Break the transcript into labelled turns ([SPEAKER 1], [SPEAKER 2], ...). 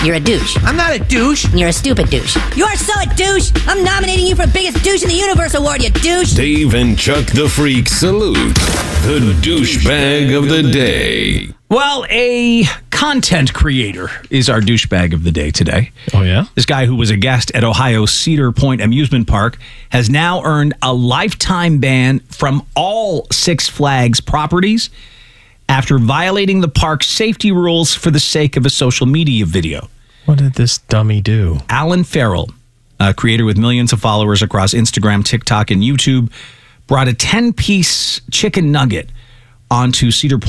[SPEAKER 1] You're a douche.
[SPEAKER 2] I'm not a douche.
[SPEAKER 1] You're a stupid douche. You're so a douche. I'm nominating you for Biggest Douche in the Universe Award, you douche.
[SPEAKER 3] Dave and Chuck the Freak salute the douchebag of the day.
[SPEAKER 4] Well, a content creator is our douchebag of the day today.
[SPEAKER 5] Oh, yeah?
[SPEAKER 4] This guy who was a guest at Ohio Cedar Point Amusement Park has now earned a lifetime ban from all Six Flags properties after violating the park's safety rules for the sake of a social media video.
[SPEAKER 5] What did this dummy do?
[SPEAKER 4] Alan Farrell, a creator with millions of followers across Instagram, TikTok, and YouTube, brought a 10-piece chicken nugget onto Cedar Point